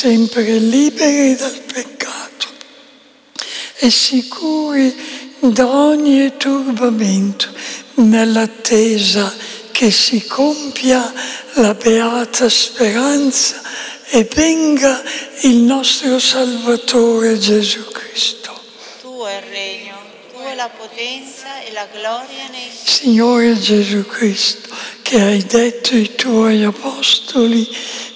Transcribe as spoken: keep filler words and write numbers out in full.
sempre liberi dal peccato e sicuri da ogni turbamento, nell'attesa che si compia la beata speranza e venga il nostro Salvatore Gesù Cristo. Tuo è il regno, tua è la potenza e la gloria nei Signore Gesù Cristo, che hai detto ai tuoi apostoli: